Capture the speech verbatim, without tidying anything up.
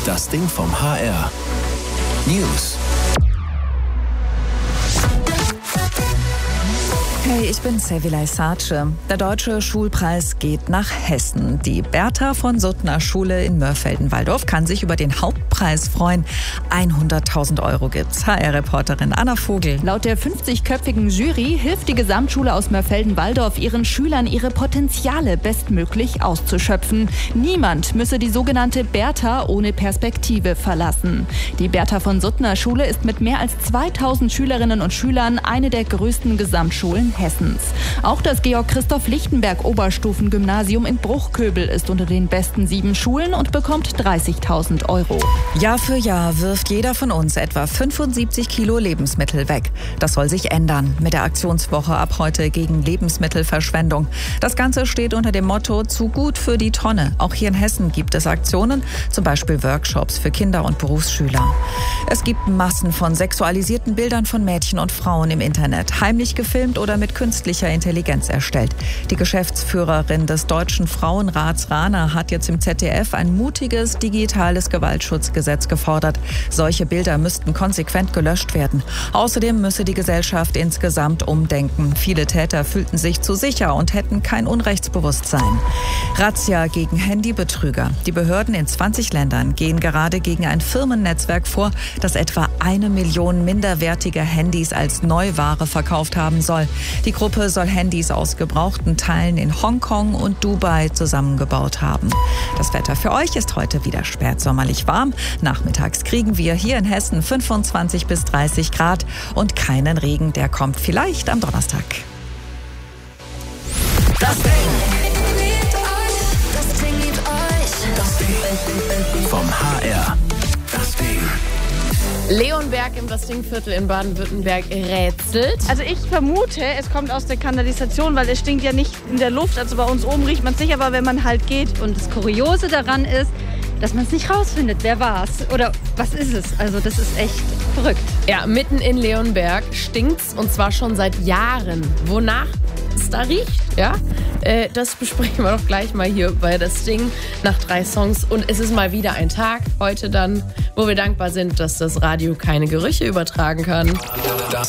Das Ding vom H R. News. Hey, ich bin Sevilay Sace. Der Deutsche Schulpreis geht nach Hessen. Die Bertha von Suttner Schule in Mörfelden-Walldorf kann sich über den Hauptpreis freuen. hunderttausend Euro gibt's. H R-Reporterin Anna Vogel. Laut der fünfzigköpfigen Jury hilft die Gesamtschule aus Mörfelden-Walldorf ihren Schülern, ihre Potenziale bestmöglich auszuschöpfen. Niemand müsse die sogenannte Bertha ohne Perspektive verlassen. Die Bertha von Suttner Schule ist mit mehr als zweitausend Schülerinnen und Schülern eine der größten Gesamtschulen Hessens. Auch das Georg-Christoph-Lichtenberg-Oberstufengymnasium in Bruchköbel ist unter den besten sieben Schulen und bekommt dreißigtausend Euro. Jahr für Jahr wirft jeder von uns etwa fünfundsiebzig Kilo Lebensmittel weg. Das soll sich ändern mit der Aktionswoche ab heute gegen Lebensmittelverschwendung. Das Ganze steht unter dem Motto Zu gut für die Tonne. Auch hier in Hessen gibt es Aktionen, zum Beispiel Workshops für Kinder- und Berufsschüler. Es gibt Massen von sexualisierten Bildern von Mädchen und Frauen im Internet, heimlich gefilmt oder mit künstlicher Intelligenz erstellt. Die Geschäftsführerin des Deutschen Frauenrats Rana hat jetzt im Z D F ein mutiges digitales Gewaltschutzgesetz gefordert. Solche Bilder müssten konsequent gelöscht werden. Außerdem müsse die Gesellschaft insgesamt umdenken. Viele Täter fühlten sich zu sicher und hätten kein Unrechtsbewusstsein. Razzia gegen Handybetrüger. Die Behörden in zwanzig Ländern gehen gerade gegen ein Firmennetzwerk vor, das etwa eine Million minderwertige Handys als Neuware verkauft haben soll. Die Gruppe soll Handys aus gebrauchten Teilen in Hongkong und Dubai zusammengebaut haben. Das Wetter für euch ist heute wieder spätsommerlich warm. Nachmittags kriegen wir hier in Hessen fünfundzwanzig bis dreißig Grad und keinen Regen, der kommt vielleicht am Donnerstag. Das Ding. Das Ding liebt euch. Das Ding vom H R. Das Ding. Leonberg im Das Ding-Viertel in Baden-Württemberg rätselt. Also ich vermute, es kommt aus der Kanalisation, weil es stinkt ja nicht in der Luft. Also bei uns oben riecht man es nicht, aber wenn man halt geht. Und das Kuriose daran ist, dass man es nicht rausfindet, wer war's oder was ist es. Also das ist echt verrückt. Ja, mitten in Leonberg stinkt's und zwar schon seit Jahren. Wonach es da riecht, ja, äh, das besprechen wir doch gleich mal hier bei Das Ding nach drei Songs. Und es ist mal wieder ein Tag, heute dann, wo wir dankbar sind, dass das Radio keine Gerüche übertragen kann.